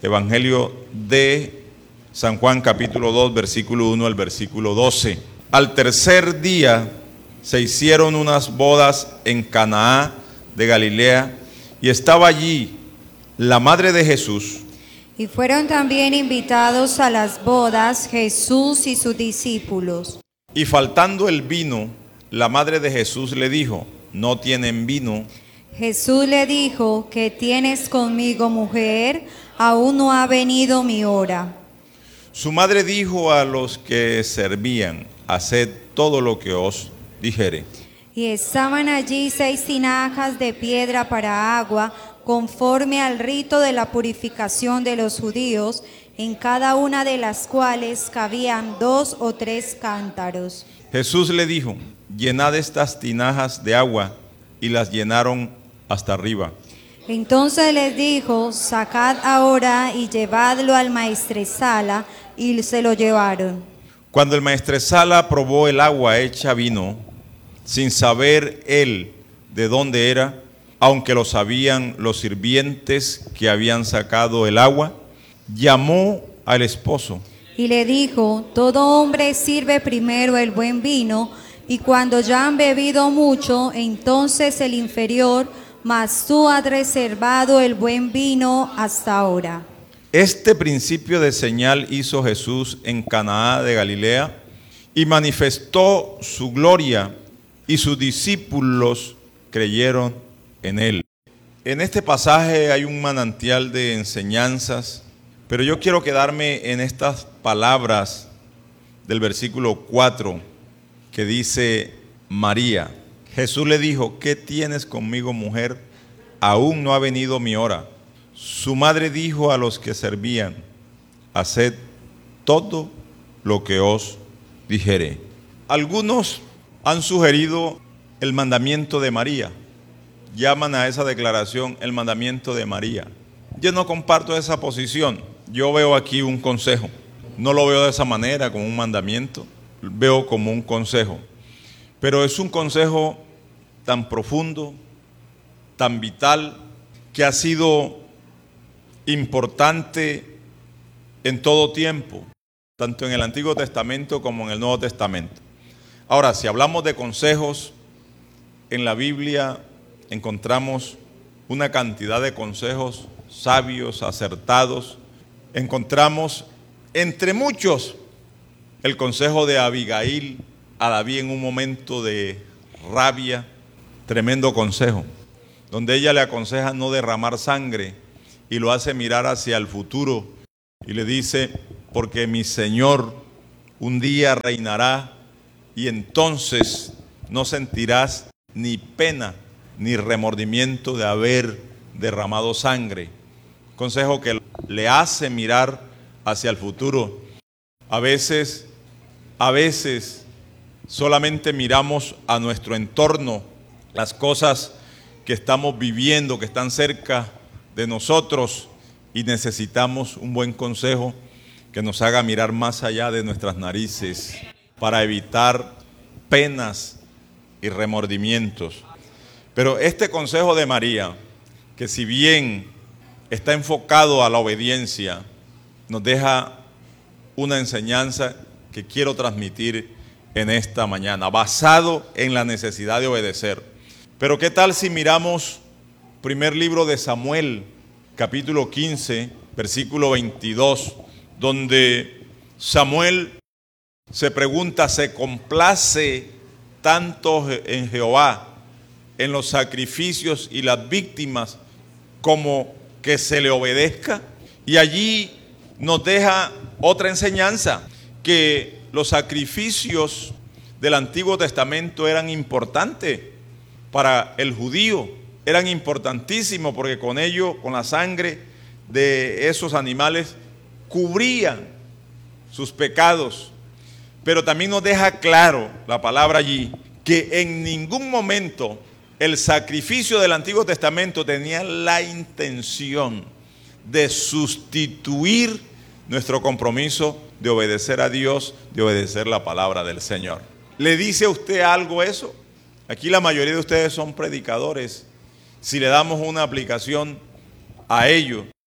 Evangelio de San Juan capítulo 2, versículo 1 al versículo 12. Al tercer día se hicieron unas bodas en Canaá de Galilea y estaba allí la madre de Jesús. Y fueron también invitados a las bodas Jesús y sus discípulos. Y faltando el vino, la madre de Jesús le dijo: no tienen vino. Jesús le dijo: ¿qué tienes conmigo, mujer? Aún no ha venido mi hora. Su madre dijo a los que servían: haced todo lo que os dijere. Y estaban allí 6 tinajas de piedra para agua, conforme al rito de la purificación de los judíos, en cada una de las cuales cabían 2 o 3 cántaros. Jesús le dijo: llenad estas tinajas de agua, y las llenaron hasta arriba. Entonces les dijo: sacad ahora y llevadlo al maestresala, y se lo llevaron. Cuando el maestresala probó el agua hecha vino, sin saber él de dónde era, aunque lo sabían los sirvientes que habían sacado el agua, llamó al esposo. Y le dijo: todo hombre sirve primero el buen vino, y cuando ya han bebido mucho, entonces el inferior, mas tú has reservado el buen vino hasta ahora. Este principio de señal hizo Jesús en Canaá de Galilea, y manifestó su gloria, y sus discípulos creyeron en él. En este pasaje hay un manantial de enseñanzas, pero yo quiero quedarme en estas palabras del versículo 4, que dice: María. Jesús le dijo: ¿qué tienes conmigo, mujer? Aún no ha venido mi hora. Su madre dijo a los que servían: haced todo lo que os dijere. Algunos han sugerido el mandamiento de María. Llaman a esa declaración el mandamiento de María. Yo no comparto esa posición. Yo veo aquí un consejo. No lo veo de esa manera, como un mandamiento. Veo como un consejo. Pero es un consejo tan profundo, tan vital, que ha sido importante en todo tiempo, tanto en el Antiguo Testamento como en el Nuevo Testamento. Ahora, si hablamos de consejos, en la Biblia encontramos una cantidad de consejos sabios, acertados. Encontramos, entre muchos, el consejo de Abigail a David en un momento de rabia, tremendo consejo, donde ella le aconseja no derramar sangre y lo hace mirar hacia el futuro y le dice: porque mi Señor un día reinará y entonces no sentirás ni pena ni remordimiento de haber derramado sangre. Consejo que le hace mirar hacia el futuro. A veces solamente miramos a nuestro entorno, las cosas que estamos viviendo, que están cerca de nosotros, y necesitamos un buen consejo que nos haga mirar más allá de nuestras narices para evitar penas y remordimientos. Pero este consejo de María, que si bien está enfocado a la obediencia, nos deja una enseñanza que quiero transmitir en esta mañana, basado en la necesidad de obedecer. Pero ¿qué tal si miramos primer libro de Samuel, capítulo 15, versículo 22, donde Samuel se pregunta: ¿se complace tanto en Jehová en los sacrificios y las víctimas como que se le obedezca? Y allí nos deja otra enseñanza, que los sacrificios del Antiguo Testamento eran importantes para el judío, eran importantísimos porque con ello, con la sangre de esos animales, cubrían sus pecados. Pero también nos deja claro la palabra allí que en ningún momento el sacrificio del Antiguo Testamento tenía la intención de sustituir nuestro compromiso de obedecer a Dios, de obedecer la palabra del Señor. ¿Le dice a usted algo eso? Aquí la mayoría de ustedes son predicadores. Si le damos una aplicación a ello,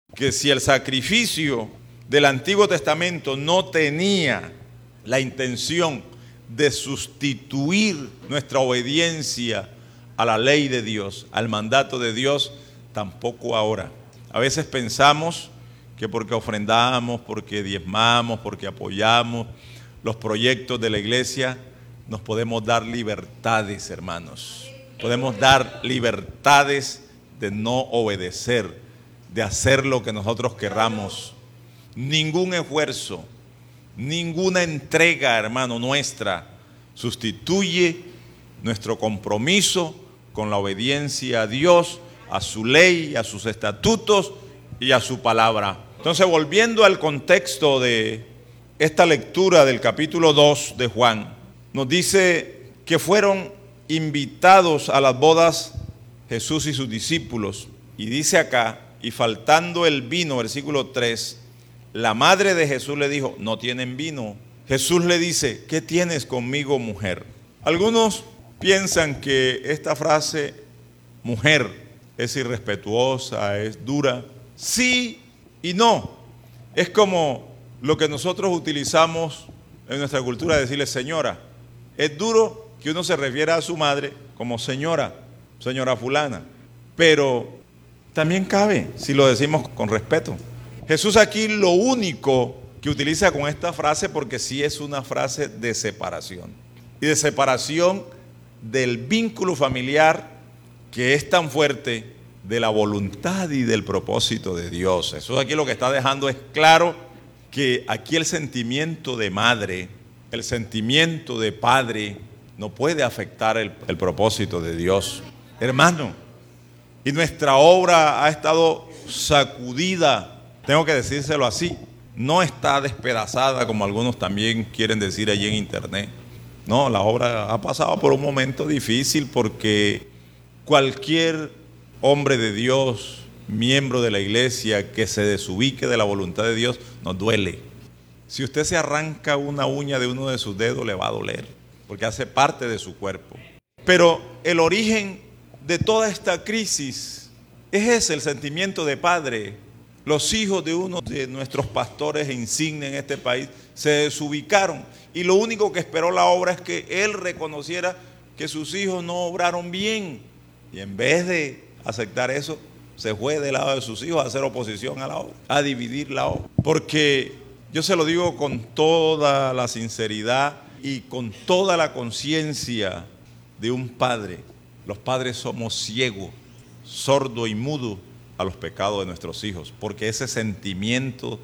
que si el sacrificio del Antiguo Testamento no tenía la intención de sustituir nuestra obediencia a la ley de Dios, al mandato de Dios, tampoco ahora. A veces pensamos que porque ofrendamos, porque diezmamos, porque apoyamos los proyectos de la iglesia, nos podemos dar libertades, hermanos. Podemos dar libertades de no obedecer, de hacer lo que nosotros querramos. Ningún esfuerzo, ninguna entrega, hermano, nuestra sustituye nuestro compromiso con la obediencia a Dios, a su ley, a sus estatutos y a su palabra. Entonces, volviendo al contexto de esta lectura del capítulo 2 de Juan, nos dice que fueron invitados a las bodas Jesús y sus discípulos. Y dice acá, y faltando el vino, versículo 3, la madre de Jesús le dijo, no tienen vino. Jesús le dice, ¿qué tienes conmigo, mujer? Algunos piensan que esta frase, mujer, es irrespetuosa, es dura. Sí y no. Es como lo que nosotros utilizamos en nuestra cultura, decirle señora. Es duro que uno se refiera a su madre como señora, señora fulana. Pero también cabe si lo decimos con respeto. Jesús aquí lo único que utiliza con esta frase, porque sí es una frase de separación. Y de separación del vínculo familiar que es tan fuerte, de la voluntad y del propósito de Dios. Jesús aquí lo que está dejando es claro que aquí el sentimiento de madre, el sentimiento de padre, no puede afectar el propósito de Dios. Hermano, y nuestra obra ha estado sacudida, tengo que decírselo así, no está despedazada como algunos también quieren decir allí en internet. No, la obra ha pasado por un momento difícil porque cualquier hombre de Dios, miembro de la iglesia que se desubique de la voluntad de Dios, nos duele. Si usted se arranca una uña de uno de sus dedos, le va a doler, porque hace parte de su cuerpo. Pero el origen de toda esta crisis es ese, el sentimiento de padre. Los hijos de uno de nuestros pastores insignes en este país se desubicaron y lo único que esperó la obra es que él reconociera que sus hijos no obraron bien, y en vez de aceptar eso, se fue del lado de sus hijos a hacer oposición a la obra, a dividir la obra. Porque yo se lo digo con toda la sinceridad y con toda la conciencia de un padre. Los padres somos ciegos, sordos y mudos a los pecados de nuestros hijos, porque ese sentimiento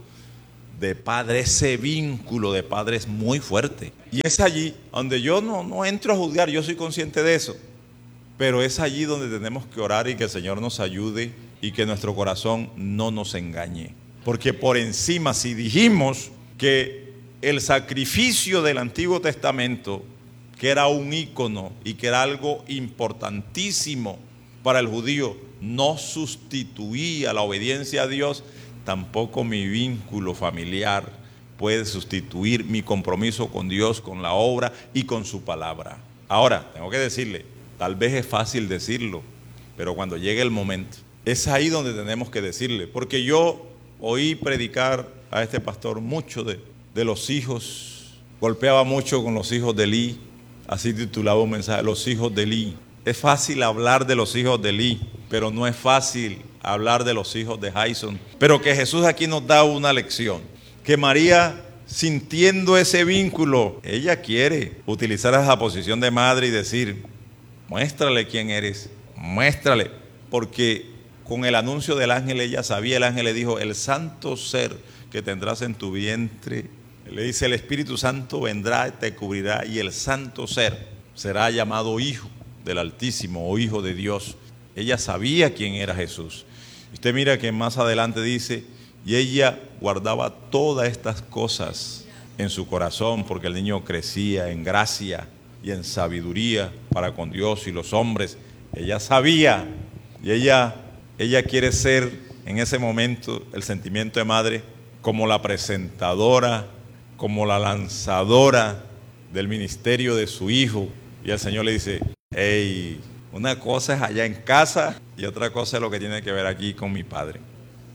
de padre, ese vínculo de padre es muy fuerte. Y es allí donde yo no entro a juzgar, yo soy consciente de eso, pero es allí donde tenemos que orar y que el Señor nos ayude y que nuestro corazón no nos engañe. Porque por encima, si dijimos que el sacrificio del Antiguo Testamento, que era un ícono y que era algo importantísimo para el judío, no sustituía la obediencia a Dios, tampoco mi vínculo familiar puede sustituir mi compromiso con Dios, con la obra y con su palabra. Ahora, tengo que decirle, tal vez es fácil decirlo, pero cuando llegue el momento, es ahí donde tenemos que decirle, porque yo oí predicar a este pastor mucho de los hijos, golpeaba mucho con los hijos de Elí, así titulaba un mensaje, los hijos de Elí. Es fácil hablar de los hijos de Elí, pero no es fácil hablar de los hijos de Jason. Pero que Jesús aquí nos da una lección, que María, sintiendo ese vínculo, ella quiere utilizar esa posición de madre y decir, muéstrale quién eres, muéstrale, porque con el anuncio del ángel ella sabía, el ángel le dijo, el santo ser que tendrás en tu vientre, le dice, el Espíritu Santo vendrá, te cubrirá y el santo ser será llamado hijo del Altísimo o hijo de Dios. Ella sabía quién era Jesús. Usted mira que más adelante dice, y ella guardaba todas estas cosas en su corazón porque el niño crecía en gracia y en sabiduría para con Dios y los hombres. Ella sabía y ella quiere ser en ese momento el sentimiento de madre como la presentadora, como la lanzadora del ministerio de su hijo. Y el Señor le dice, hey, una cosa es allá en casa y otra cosa es lo que tiene que ver aquí con mi padre.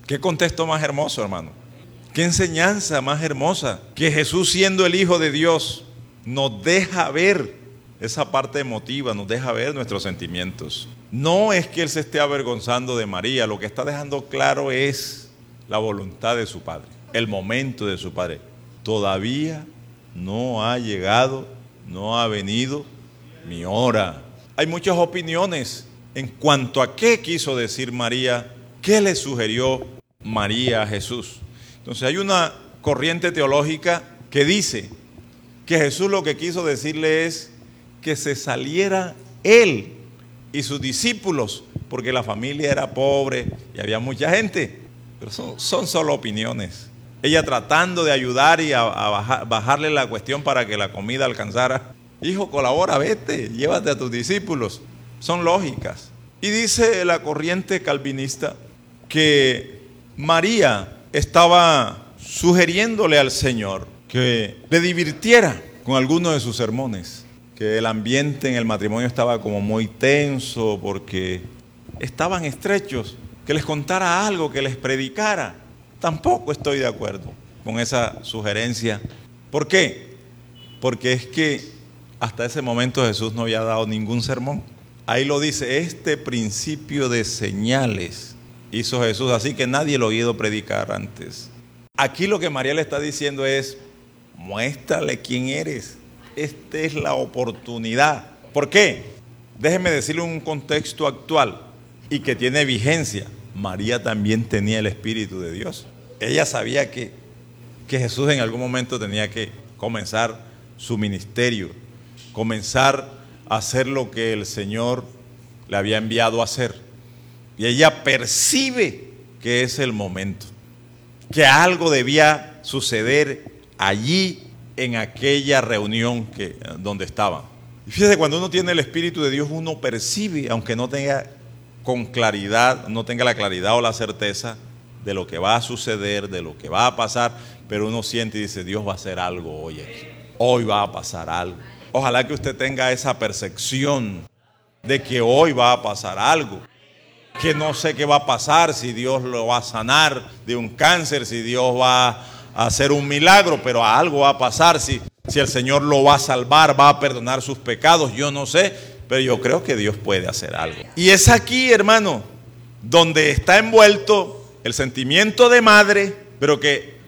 ¿Qué contexto más hermoso, hermano? ¿Qué enseñanza más hermosa? Que Jesús, siendo el Hijo de Dios, nos deja ver esa parte emotiva, nos deja ver nuestros sentimientos. No es que Él se esté avergonzando de María, lo que está dejando claro es la voluntad de su Padre, el momento de su Padre. Todavía no ha llegado, no ha venido mi hora. Hay muchas opiniones en cuanto a qué quiso decir María, qué le sugirió María a Jesús. Entonces hay una corriente teológica que dice que Jesús lo que quiso decirle es que se saliera Él y sus discípulos, porque la familia era pobre y había mucha gente. Pero son solo opiniones. Ella tratando de ayudar y a bajarle la cuestión para que la comida alcanzara. Hijo, colabora, vete, llévate a tus discípulos. Son lógicas. Y dice la corriente calvinista que María estaba sugiriéndole al Señor que le divirtiera con alguno de sus sermones, que el ambiente en el matrimonio estaba como muy tenso porque estaban estrechos, que les contara algo, que les predicara. Tampoco estoy de acuerdo con esa sugerencia. ¿Por qué? Porque es que hasta ese momento Jesús no había dado ningún sermón. Ahí lo dice, este principio de señales hizo Jesús, así que nadie lo ha oído predicar antes. Aquí lo que María le está diciendo es, muéstrale quién eres. Esta es la oportunidad. ¿Por qué? Déjeme decirle un contexto actual y que tiene vigencia. María también tenía el Espíritu de Dios. Ella sabía que Jesús en algún momento tenía que comenzar su ministerio, comenzar a hacer lo que el Señor le había enviado a hacer. Y ella percibe que es el momento, que algo debía suceder allí en aquella reunión donde estaban. Y fíjese, cuando uno tiene el Espíritu de Dios, uno percibe, aunque no tenga con claridad, no tenga la claridad o la certeza de lo que va a suceder, de lo que va a pasar, pero uno siente y dice, Dios va a hacer algo hoy aquí. Hoy va a pasar algo. Ojalá que usted tenga esa percepción de que hoy va a pasar algo. Que no sé qué va a pasar, si Dios lo va a sanar de un cáncer, si Dios va a hacer un milagro, pero algo va a pasar, si el Señor lo va a salvar, va a perdonar sus pecados, yo no sé, pero yo creo que Dios puede hacer algo. Y es aquí, hermano, donde está envuelto el sentimiento de madre, pero que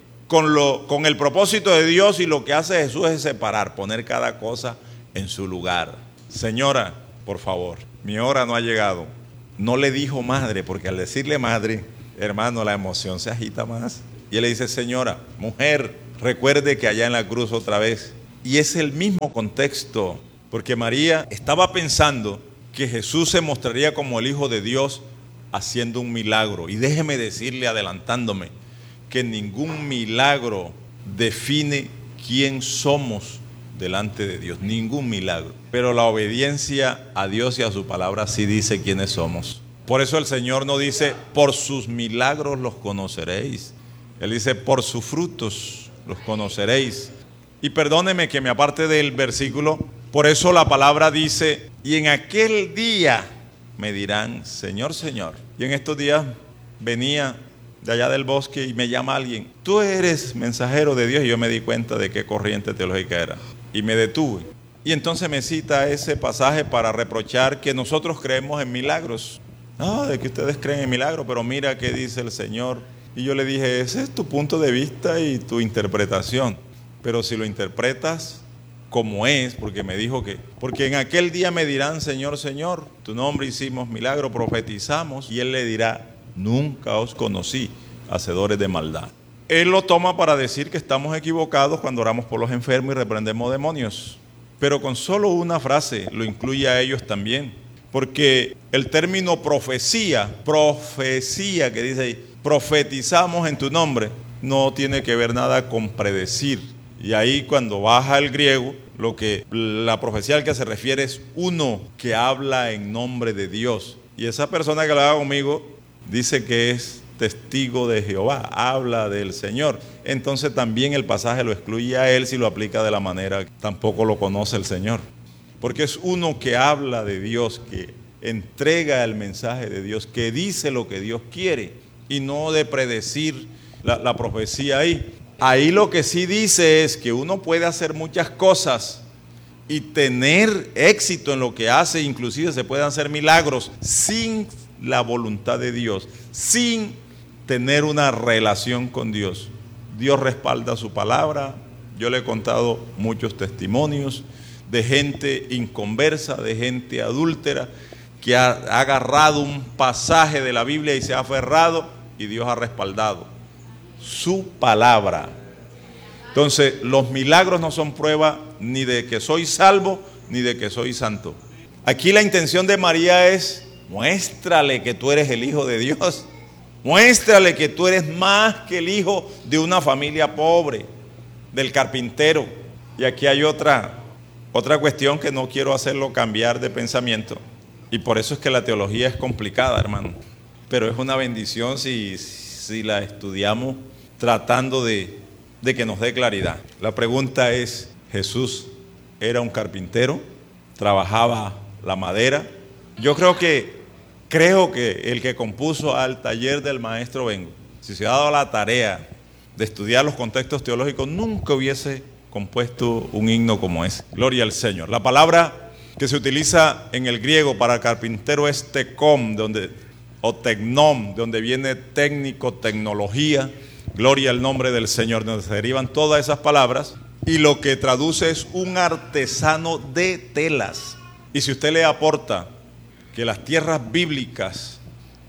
con el propósito de Dios, y lo que hace Jesús es separar, poner cada cosa en su lugar. Señora, por favor, mi hora no ha llegado. No le dijo madre, porque al decirle madre, hermano, la emoción se agita más. Y él le dice, señora, mujer, recuerde que allá en la cruz otra vez. Y es el mismo contexto, porque María estaba pensando que Jesús se mostraría como el Hijo de Dios haciendo un milagro. Y déjeme decirle, adelantándome, que ningún milagro define quién somos delante de Dios, ningún milagro. Pero la obediencia a Dios y a su palabra sí dice quiénes somos. Por eso el Señor no dice, por sus milagros los conoceréis. Él dice, por sus frutos los conoceréis. Y perdóneme que me aparte del versículo, por eso la palabra dice, y en aquel día me dirán, Señor, Señor. Y en estos días venía de allá del bosque y me llama alguien, tú eres mensajero de Dios, y yo me di cuenta de qué corriente teológica era. Y me detuve. Y entonces me cita ese pasaje para reprochar que nosotros creemos en milagros. No, de que ustedes creen en milagros, pero mira qué dice el Señor. Y yo le dije, ese es tu punto de vista y tu interpretación. Pero si lo interpretas como es, porque me dijo que, porque en aquel día me dirán, Señor, Señor, tu nombre hicimos milagro, profetizamos, y Él le dirá, nunca os conocí, hacedores de maldad. Él lo toma para decir que estamos equivocados cuando oramos por los enfermos y reprendemos demonios. Pero con solo una frase lo incluye a ellos también. Porque el término profecía que dice ahí, profetizamos en tu nombre, no tiene que ver nada con predecir. Y ahí cuando baja el griego, la profecía al que se refiere es uno que habla en nombre de Dios. Y esa persona que lo haga conmigo dice que es testigo de Jehová, habla del Señor. Entonces también el pasaje lo excluye a él si lo aplica de la manera que tampoco lo conoce el Señor. Porque es uno que habla de Dios, que entrega el mensaje de Dios, que dice lo que Dios quiere. y no de predecir la profecía ahí. Ahí lo que sí dice es que uno puede hacer muchas cosas y tener éxito en lo que hace, inclusive se pueden hacer milagros sin la voluntad de Dios, sin tener una relación con Dios. Dios respalda su palabra. Yo le he contado muchos testimonios de gente inconversa, de gente adúltera, que ha agarrado un pasaje de la Biblia y se ha aferrado, y Dios ha respaldado su palabra. Entonces, los milagros no son prueba ni de que soy salvo, ni de que soy santo. Aquí la intención de María es: muéstrale que tú eres el Hijo de Dios. Muéstrale que tú eres más que el hijo de una familia pobre, del carpintero. Y aquí hay otra cuestión que no quiero hacerlo cambiar de pensamiento. Y por eso es que la teología es complicada, hermano. Pero es una bendición si la estudiamos tratando de que nos dé claridad. La pregunta es: ¿Jesús era un carpintero? ¿Trabajaba la madera? Yo creo que el que compuso Al taller del maestro vengo, si se ha dado la tarea de estudiar los contextos teológicos, nunca hubiese compuesto un himno como ese. Gloria al Señor. La palabra que se utiliza en el griego para carpintero es tekom, o tecnom, de donde viene técnico, tecnología. Gloria al nombre del Señor, donde se derivan todas esas palabras. Y lo que traduce es un artesano de telas. Y si usted le aporta que las tierras bíblicas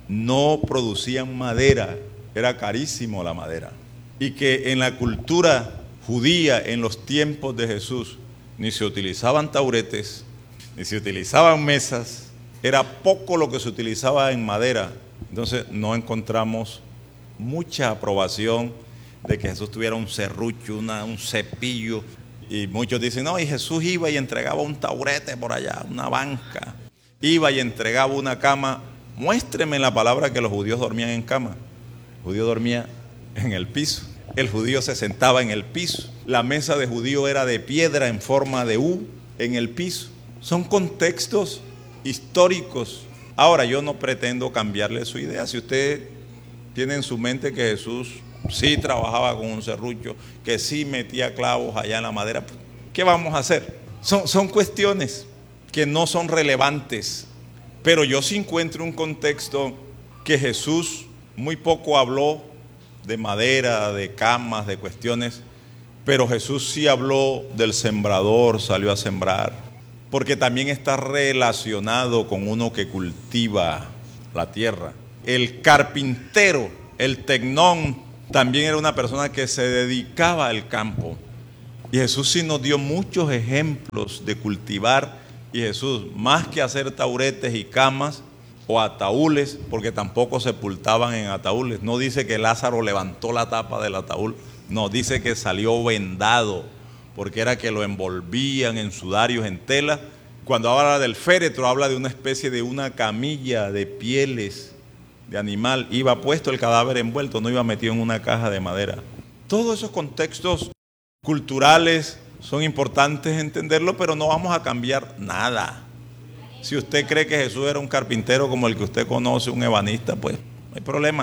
no producían madera, era carísimo la madera, y que en la cultura judía en los tiempos de Jesús ni se utilizaban tauretes, ni se utilizaban mesas, era poco lo que se utilizaba en madera. Entonces no encontramos mucha aprobación de que Jesús tuviera un serrucho, un cepillo, y muchos dicen: no, y Jesús iba y entregaba un taurete por allá, una banca, iba y entregaba una cama. Muéstreme en la palabra que los judíos dormían en cama. El judío dormía en el piso. El judío se sentaba en el piso. La mesa de judío era de piedra en forma de U en el piso. Son contextos históricos. Ahora, yo no pretendo cambiarle su idea. Si usted tiene en su mente que Jesús sí trabajaba con un serrucho, que sí metía clavos allá en la madera, ¿qué vamos a hacer? Son cuestiones que no son relevantes. Pero yo sí encuentro un contexto que Jesús muy poco habló de madera, de camas, de cuestiones, pero Jesús sí habló del sembrador, salió a sembrar, porque también está relacionado con uno que cultiva la tierra. El carpintero, el tecnón, también era una persona que se dedicaba al campo. Y Jesús sí nos dio muchos ejemplos de cultivar. Y Jesús, más que hacer tauretes y camas o ataúdes, porque tampoco sepultaban en ataúdes, no dice que Lázaro levantó la tapa del ataúd, no, dice que salió vendado, porque era que lo envolvían en sudarios, en tela. Cuando habla del féretro, habla de una especie de una camilla de pieles de animal, iba puesto el cadáver envuelto, no iba metido en una caja de madera. Todos esos contextos culturales son importantes entenderlo, pero no vamos a cambiar nada. Si usted cree que Jesús era un carpintero como el que usted conoce, un ebanista, pues no hay problema.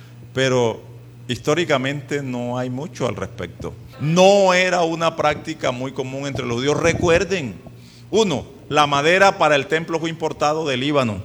Pero históricamente no hay mucho al respecto. No era una práctica muy común entre los judíos. Recuerden, 1, la madera para el templo fue importado del Líbano.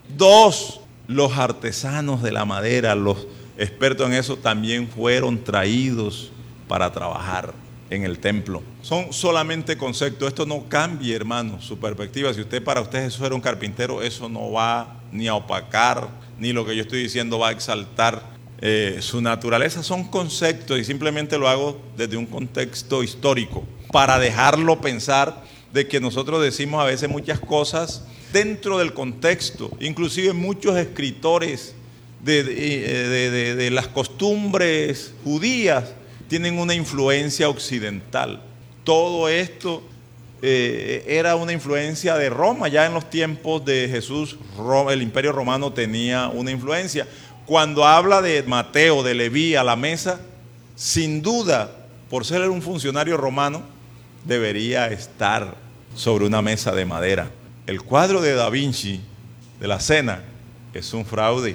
2, los artesanos de la madera, los expertos en eso, también fueron traídos para trabajar en el templo. Son solamente conceptos. Esto no cambia, hermano, su perspectiva. Si para usted Jesús era un carpintero, eso no va ni a opacar, ni lo que yo estoy diciendo va a exaltar su naturaleza. Son conceptos y simplemente lo hago desde un contexto histórico para dejarlo pensar de que nosotros decimos a veces muchas cosas dentro del contexto. Inclusive muchos escritores de las costumbres judías tienen una influencia occidental. Todo esto era una influencia de Roma. Ya en los tiempos de Jesús, el Imperio Romano tenía una influencia. Cuando habla de Mateo, de Leví a la mesa, sin duda, por ser un funcionario romano, debería estar sobre una mesa de madera. El cuadro de Da Vinci, de la Cena, es un fraude.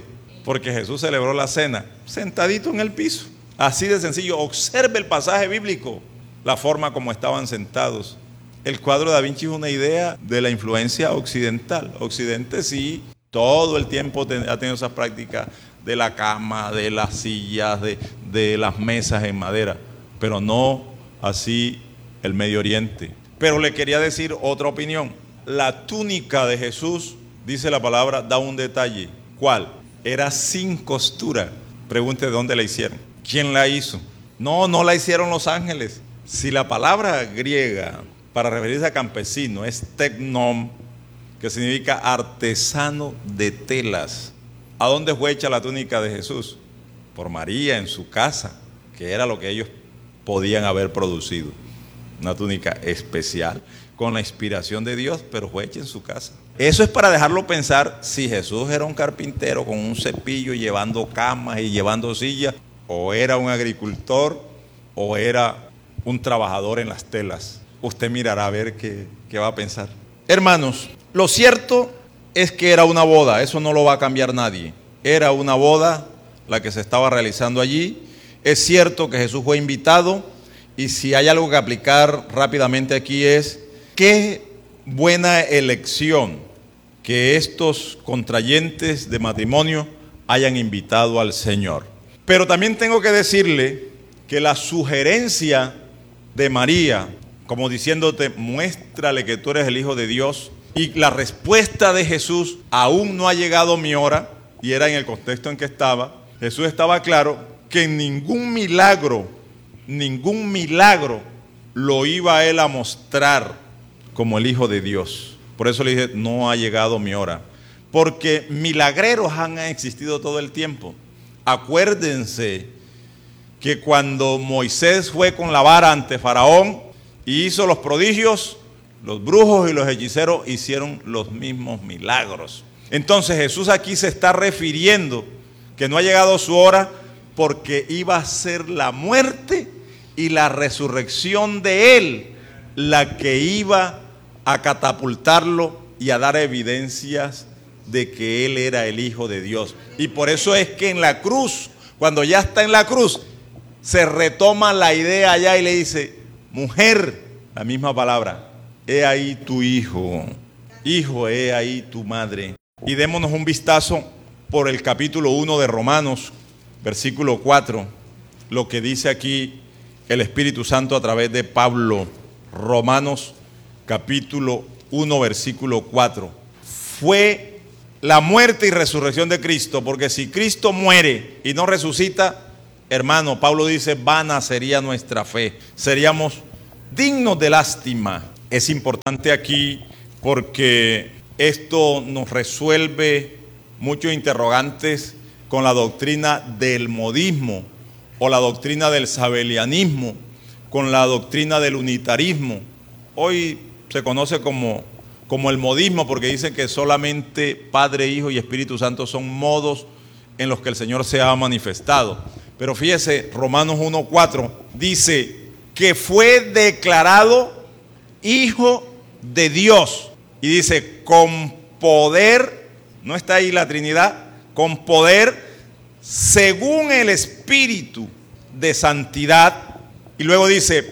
Porque Jesús celebró la cena sentadito en el piso. Así de sencillo. Observe el pasaje bíblico, la forma como estaban sentados. El cuadro de Da Vinci es una idea de la influencia occidental. Occidente sí, todo el tiempo ha tenido esas prácticas de la cama, de las sillas, de las mesas en madera, pero no así el Medio Oriente. Pero le quería decir otra opinión. La túnica de Jesús, dice la palabra, da un detalle. ¿Cuál? Era sin costura. Pregunte dónde la hicieron. ¿Quién la hizo? No la hicieron los ángeles. Si la palabra griega para referirse a campesino es teknon, que significa artesano de telas. ¿A dónde fue hecha la túnica de Jesús? Por María en su casa, que era lo que ellos podían haber producido. Una túnica especial, con la inspiración de Dios, pero fue hecha en su casa. Eso es para dejarlo pensar si Jesús era un carpintero con un cepillo llevando camas y llevando sillas, o era un agricultor, o era un trabajador en las telas. Usted mirará a ver qué va a pensar. Hermanos, lo cierto es que era una boda, eso no lo va a cambiar nadie. Era una boda la que se estaba realizando allí. Es cierto que Jesús fue invitado, y si hay algo que aplicar rápidamente aquí es, qué buena elección que estos contrayentes de matrimonio hayan invitado al Señor. Pero también tengo que decirle que la sugerencia de María, como diciéndote, muéstrale que tú eres el Hijo de Dios, y la respuesta de Jesús, aún no ha llegado mi hora, y era en el contexto en que estaba, Jesús estaba claro que ningún milagro lo iba a él a mostrar como el Hijo de Dios. Por eso le dije, no ha llegado mi hora. Porque milagreros han existido todo el tiempo. Acuérdense que cuando Moisés fue con la vara ante Faraón y hizo los prodigios, los brujos y los hechiceros hicieron los mismos milagros. Entonces Jesús aquí se está refiriendo que no ha llegado su hora, porque iba a ser la muerte y la resurrección de él la que iba a catapultarlo y a dar evidencias de que él era el Hijo de Dios. Y por eso es que en la cruz, cuando ya está en la cruz, se retoma la idea allá y le dice, mujer, la misma palabra, he ahí tu hijo, hijo, he ahí tu madre. Y démonos un vistazo por el capítulo 1 de Romanos, versículo 4, lo que dice aquí el Espíritu Santo a través de Pablo. Romanos capítulo 1, versículo 4. Fue la muerte y resurrección de Cristo, porque si Cristo muere y no resucita, hermano, Pablo dice, vana sería nuestra fe, seríamos dignos de lástima. Es importante aquí porque esto nos resuelve muchos interrogantes con la doctrina del modismo o la doctrina del sabelianismo, con la doctrina del unitarismo. Hoy se conoce como el modismo porque dicen que solamente Padre, Hijo y Espíritu Santo son modos en los que el Señor se ha manifestado. Pero fíjese, Romanos 1:4 dice que fue declarado Hijo de Dios. Y dice, con poder, no está ahí la Trinidad, con poder según el Espíritu de santidad. Y luego dice,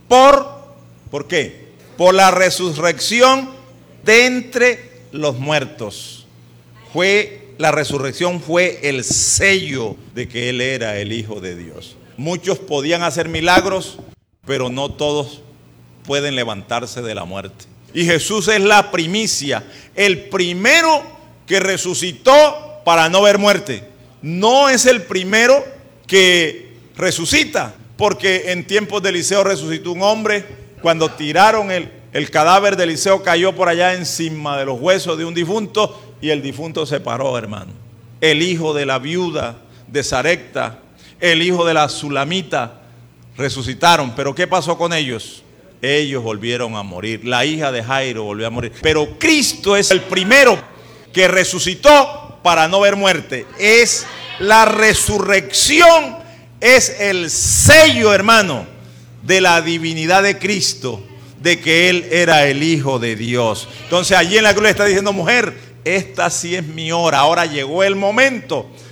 ¿por qué? Por la resurrección de entre los muertos. La resurrección fue el sello de que Él era el Hijo de Dios. Muchos podían hacer milagros, pero no todos pueden levantarse de la muerte. Y Jesús es la primicia, el primero que resucitó para no ver muerte. No es el primero que resucita, porque en tiempos de Eliseo resucitó un hombre. Cuando tiraron el cadáver de Eliseo, cayó por allá encima de los huesos de un difunto y el difunto se paró, hermano. El hijo de la viuda de Sarepta, el hijo de la Sulamita resucitaron. ¿Pero qué pasó con ellos? Ellos volvieron a morir. La hija de Jairo volvió a morir. Pero Cristo es el primero que resucitó para no ver muerte. Es la resurrección, es el sello, hermano, de la divinidad de Cristo, de que Él era el Hijo de Dios. Entonces allí en la cruz le está diciendo, mujer, esta sí es mi hora. Ahora llegó el momento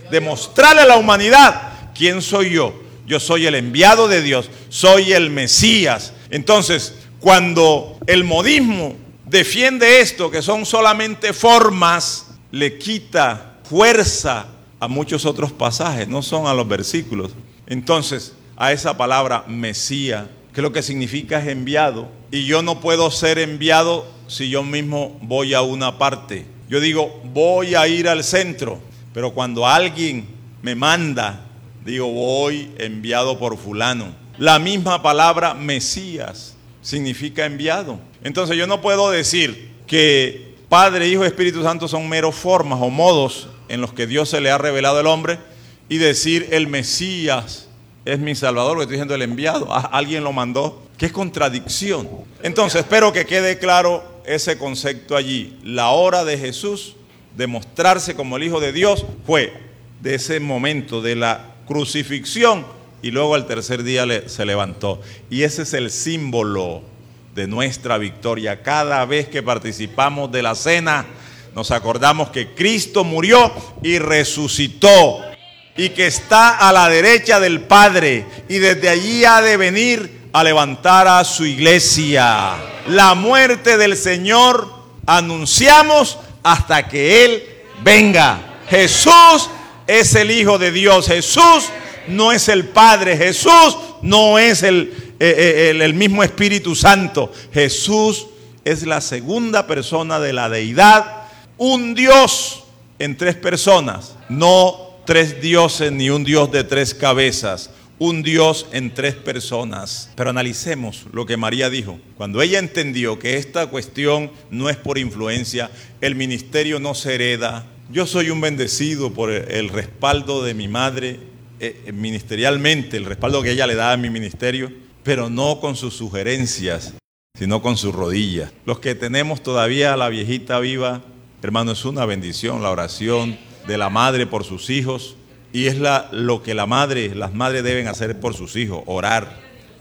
demostrarle a la humanidad quién soy yo. Yo soy el enviado de Dios, soy el Mesías. Entonces, cuando el modismo defiende esto, que son solamente formas, le quita fuerza a muchos otros pasajes, no son a los versículos. Entonces, a esa palabra Mesías, que lo que significa es enviado, y yo no puedo ser enviado si yo mismo voy a una parte. Yo digo, voy a ir al centro, pero cuando alguien me manda, digo, voy enviado por fulano. La misma palabra Mesías significa enviado. Entonces yo no puedo decir que Padre, Hijo y Espíritu Santo son meros formas o modos en los que Dios se le ha revelado al hombre y decir el Mesías es mi Salvador, lo que estoy diciendo el enviado. Alguien lo mandó. ¿Qué contradicción? Entonces espero que quede claro ese concepto allí. La hora de Jesús de mostrarse como el Hijo de Dios fue de ese momento de la crucifixión y luego al tercer día se levantó. Y ese es el símbolo de nuestra victoria. Cada vez que participamos de la cena, nos acordamos que Cristo murió y resucitó y que está a la derecha del Padre y desde allí ha de venir a levantar a su iglesia. La muerte del Señor anunciamos hasta que Él venga. Jesús es el Hijo de Dios. Jesús no es el Padre. Jesús no es el mismo Espíritu Santo. Jesús es la segunda persona de la deidad. Un Dios en tres personas. No tres dioses ni un Dios de tres cabezas. Un Dios en tres personas. Pero analicemos lo que María dijo. Cuando ella entendió que esta cuestión no es por influencia, el ministerio no se hereda. Yo soy un bendecido por el respaldo de mi madre, ministerialmente, el respaldo que ella le da a mi ministerio, pero no con sus sugerencias, sino con sus rodillas. Los que tenemos todavía a la viejita viva, hermano, es una bendición la oración de la madre por sus hijos, y es lo que las madres deben hacer por sus hijos, orar,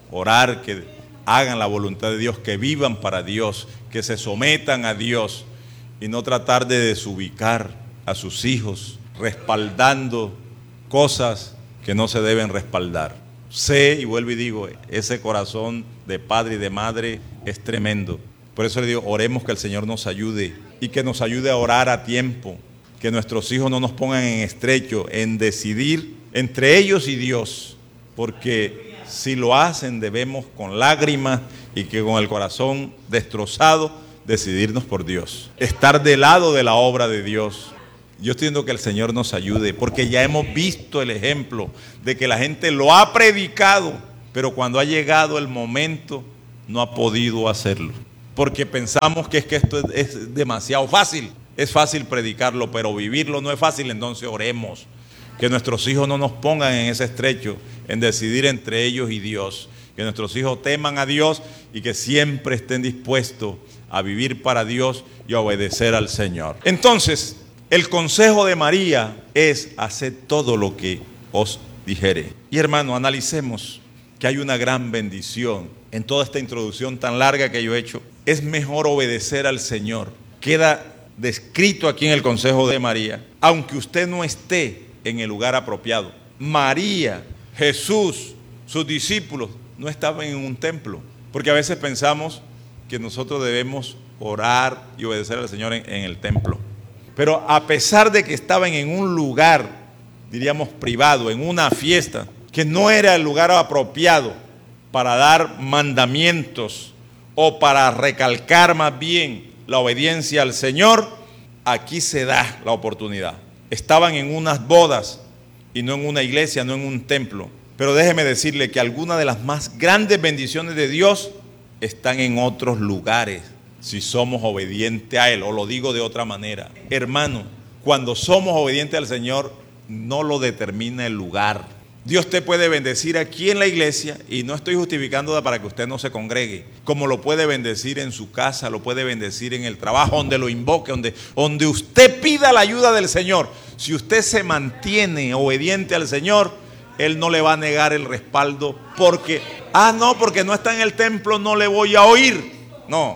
que hagan la voluntad de Dios, que vivan para Dios, que se sometan a Dios, y no tratar de desubicar a sus hijos, respaldando cosas que no se deben respaldar. Sé, y vuelvo y digo, ese corazón de padre y de madre es tremendo. Por eso le digo, oremos que el Señor nos ayude y que nos ayude a orar a tiempo, que nuestros hijos no nos pongan en estrecho, en decidir entre ellos y Dios, porque si lo hacen debemos con lágrimas y que con el corazón destrozado decidirnos por Dios, estar del lado de la obra de Dios. Yo estoy viendo que el Señor nos ayude, porque ya hemos visto el ejemplo de que la gente lo ha predicado, pero cuando ha llegado el momento no ha podido hacerlo, porque pensamos que esto es demasiado fácil. Es fácil predicarlo, pero vivirlo no es fácil. Entonces oremos que nuestros hijos no nos pongan en ese estrecho, en decidir entre ellos y Dios, que nuestros hijos teman a Dios y que siempre estén dispuestos a vivir para Dios y a obedecer al Señor. Entonces, el consejo de María es hacer todo lo que os dijere. Y hermano, analicemos que hay una gran bendición en toda esta introducción tan larga que yo he hecho. Es mejor obedecer al Señor. Queda descrito aquí en el consejo de María, aunque usted no esté en el lugar apropiado. María, Jesús, sus discípulos no estaban en un templo, porque a veces pensamos que nosotros debemos orar y obedecer al Señor en el templo. Pero a pesar de que estaban en un lugar, diríamos privado, en una fiesta, que no era el lugar apropiado para dar mandamientos o para recalcar más bien la obediencia al Señor, aquí se da la oportunidad. Estaban en unas bodas y no en una iglesia, no en un templo. Pero déjeme decirle que algunas de las más grandes bendiciones de Dios están en otros lugares, si somos obedientes a Él, o lo digo de otra manera. Hermano, cuando somos obedientes al Señor, no lo determina el lugar. Dios te puede bendecir aquí en la iglesia, y no estoy justificando para que usted no se congregue, como lo puede bendecir en su casa, lo puede bendecir en el trabajo, donde lo invoque, donde usted pida la ayuda del Señor. Si usted se mantiene obediente al Señor, Él no le va a negar el respaldo porque no está en el templo, no le voy a oír. No,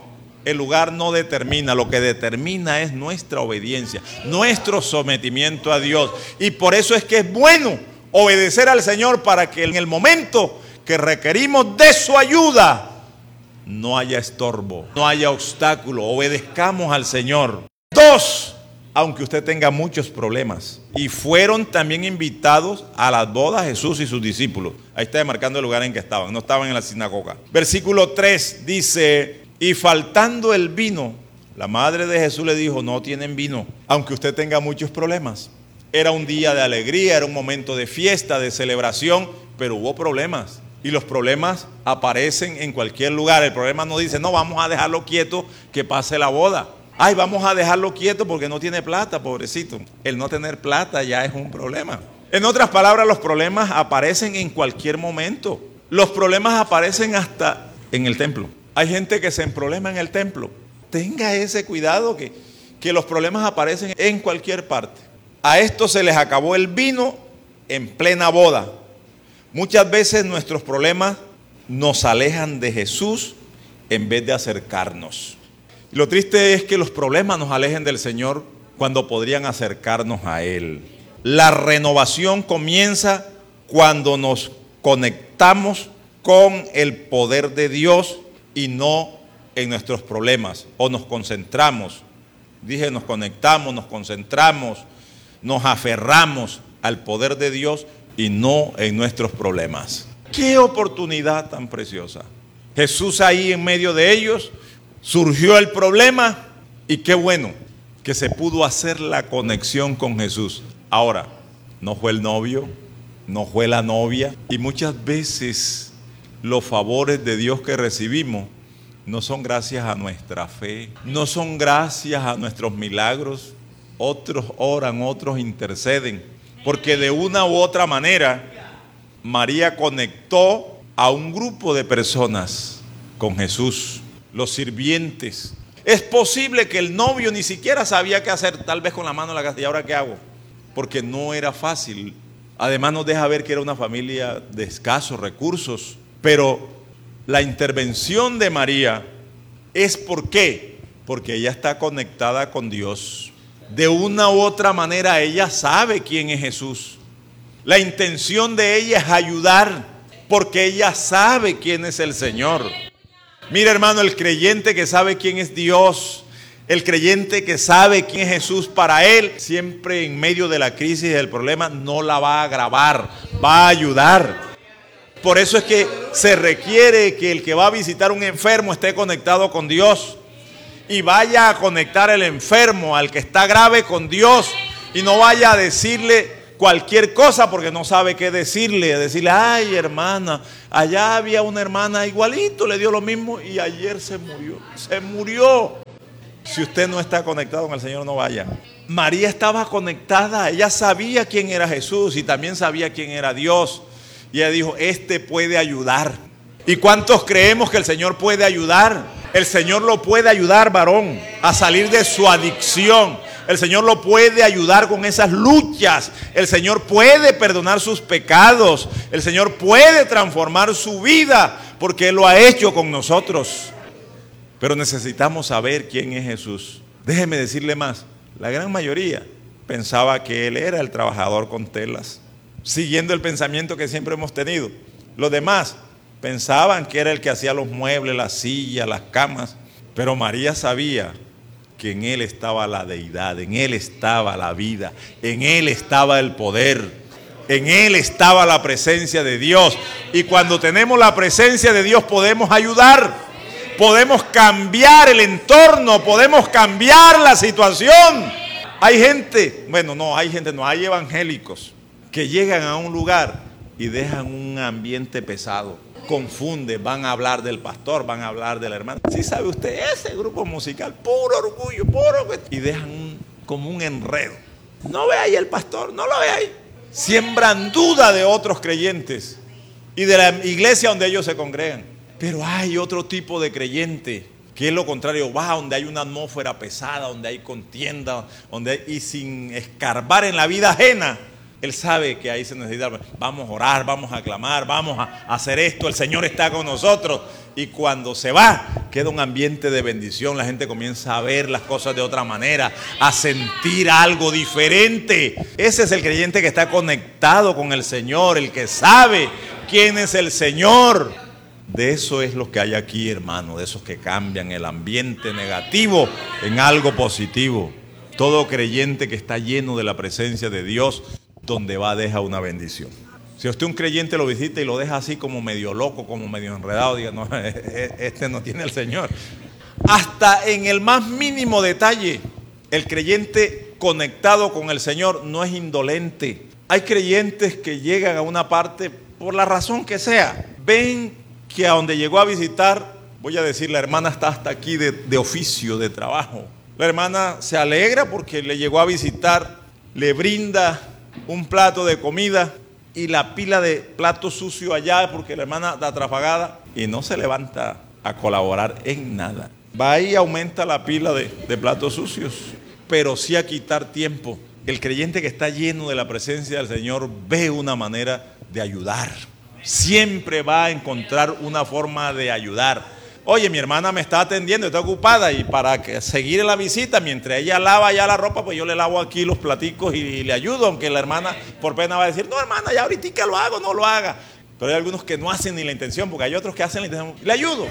El lugar no determina, lo que determina es nuestra obediencia, nuestro sometimiento a Dios. Y por eso es que es bueno obedecer al Señor, para que en el momento que requerimos de su ayuda no haya estorbo, no haya obstáculo, obedezcamos al Señor. 2, aunque usted tenga muchos problemas. Y fueron también invitados a las bodas Jesús y sus discípulos. Ahí está marcando el lugar en que estaban, no estaban en la sinagoga. Versículo 3 dice: y faltando el vino, la madre de Jesús le dijo: no tienen vino, aunque usted tenga muchos problemas. Era un día de alegría, era un momento de fiesta, de celebración, pero hubo problemas. Y los problemas aparecen en cualquier lugar. El problema no dice: no, vamos a dejarlo quieto, que pase la boda. Ay, vamos a dejarlo quieto porque no tiene plata, pobrecito. El no tener plata ya es un problema. En otras palabras, los problemas aparecen en cualquier momento. Los problemas aparecen hasta en el templo. Hay gente que se emproblema en el templo. Tenga ese cuidado, que los problemas aparecen en cualquier parte. A esto se les acabó el vino en plena boda. Muchas veces nuestros problemas nos alejan de Jesús en vez de acercarnos. Y lo triste es que los problemas nos alejen del Señor cuando podrían acercarnos a Él. La renovación comienza cuando nos conectamos con el poder de Dios y no en nuestros problemas, o nos concentramos. Dije, nos conectamos, nos concentramos, nos aferramos al poder de Dios y no en nuestros problemas. ¡Qué oportunidad tan preciosa! Jesús ahí en medio de ellos, surgió el problema y qué bueno que se pudo hacer la conexión con Jesús. Ahora, no fue el novio, no fue la novia, y muchas veces los favores de Dios que recibimos no son gracias a nuestra fe, no son gracias a nuestros milagros. Otros oran, otros interceden, porque de una u otra manera María conectó a un grupo de personas con Jesús. Los sirvientes. Es posible que el novio ni siquiera sabía qué hacer, tal vez con la mano en la casa. ¿Y ahora qué hago? Porque no era fácil. Además nos deja ver que era una familia de escasos recursos. Pero la intervención de María es ¿por qué? Porque ella está conectada con Dios. De una u otra manera ella sabe quién es Jesús. La intención de ella es ayudar, porque ella sabe quién es el Señor. Mira, hermano, el creyente que sabe quién es Dios, el creyente que sabe quién es Jesús, para él, siempre en medio de la crisis y del problema, no la va a agravar, va a ayudar. Por eso es que se requiere que el que va a visitar a un enfermo esté conectado con Dios y vaya a conectar al enfermo, al que está grave, con Dios, y no vaya a decirle cualquier cosa porque no sabe qué decirle. Decirle: ay, hermana, allá había una hermana igualito, le dio lo mismo y ayer se murió. Se murió. Si usted no está conectado con el Señor, no vaya. María estaba conectada, ella sabía quién era Jesús y también sabía quién era Dios. Y ella dijo: este puede ayudar. ¿Y cuántos creemos que el Señor puede ayudar? El Señor lo puede ayudar, varón, a salir de su adicción. El Señor lo puede ayudar con esas luchas. El Señor puede perdonar sus pecados. El Señor puede transformar su vida, porque Él lo ha hecho con nosotros. Pero necesitamos saber quién es Jesús. Déjeme decirle más. La gran mayoría pensaba que Él era el trabajador con telas, siguiendo el pensamiento que siempre hemos tenido. Los demás pensaban que era el que hacía los muebles, las sillas, las camas. Pero María sabía que en Él estaba la deidad, en Él estaba la vida, en Él estaba el poder, en Él estaba la presencia de Dios. Y cuando tenemos la presencia de Dios podemos ayudar, podemos cambiar el entorno, podemos cambiar la situación. Hay gente, hay evangélicos que llegan a un lugar y dejan un ambiente pesado. Confunde, van a hablar del pastor, van a hablar de la hermana. ¿Sí sabe usted? Ese grupo musical, puro orgullo, y dejan como un enredo. No ve ahí el pastor, no lo ve ahí. Siembran duda de otros creyentes y de la iglesia donde ellos se congregan. Pero hay otro tipo de creyente que es lo contrario, va donde hay una atmósfera pesada, donde hay contienda, y sin escarbar en la vida ajena, Él sabe que ahí se necesita, vamos a orar, vamos a clamar, vamos a hacer esto, el Señor está con nosotros. Y cuando se va, queda un ambiente de bendición, la gente comienza a ver las cosas de otra manera, a sentir algo diferente. Ese es el creyente que está conectado con el Señor, el que sabe quién es el Señor. De eso es lo que hay aquí, hermano, de esos que cambian el ambiente negativo en algo positivo. Todo creyente que está lleno de la presencia de Dios, donde va deja una bendición. Si usted un creyente lo visita y lo deja así como medio loco, como medio enredado, diga, no, este no tiene al Señor. Hasta en el más mínimo detalle, el creyente conectado con el Señor no es indolente. Hay creyentes que llegan a una parte, por la razón que sea, ven que a donde llegó a visitar, voy a decir, la hermana está hasta aquí de oficio, de trabajo. La hermana se alegra porque le llegó a visitar, le brinda un plato de comida y la pila de plato sucio allá porque la hermana está atrafagada y no se levanta a colaborar en nada. Va y aumenta la pila de platos sucios, pero sí a quitar tiempo. El creyente que está lleno de la presencia del Señor ve una manera de ayudar. Siempre va a encontrar una forma de ayudar. Oye, mi hermana me está atendiendo, está ocupada y para seguir la visita, mientras ella lava ya la ropa, pues yo le lavo aquí los platicos y le ayudo, aunque la hermana por pena va a decir, no hermana, ya ahorita lo hago, no lo haga. Pero hay algunos que no hacen ni la intención, porque hay otros que hacen la intención, le ayudo,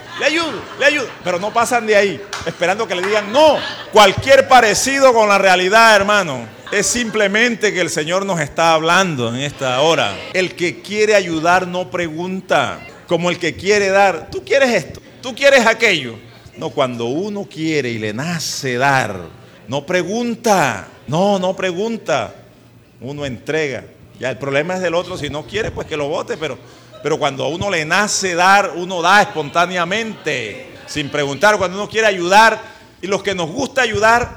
pero no pasan de ahí, esperando que le digan no. Cualquier parecido con la realidad, hermano, es simplemente que el Señor nos está hablando en esta hora. El que quiere ayudar no pregunta, como el que quiere dar, ¿tú quieres esto? ¿Tú quieres aquello? No, cuando uno quiere y le nace dar, no pregunta, no pregunta, uno entrega. Ya el problema es del otro, si no quiere pues que lo bote, pero cuando a uno le nace dar, uno da espontáneamente, sin preguntar. Cuando uno quiere ayudar, y los que nos gusta ayudar,